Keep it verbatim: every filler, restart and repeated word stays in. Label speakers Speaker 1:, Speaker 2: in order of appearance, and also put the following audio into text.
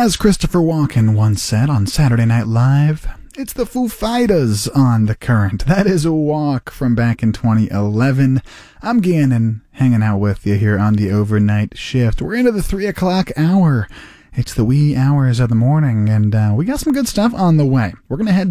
Speaker 1: As Christopher Walken once said on Saturday Night Live, it's the Foo Fighters on The Current. That is a walk from back in twenty eleven. I'm Gannon, hanging out with you here on the overnight shift. We're into the three o'clock hour. It's the wee hours of the morning, and uh, we got some good stuff on the way. We're going to head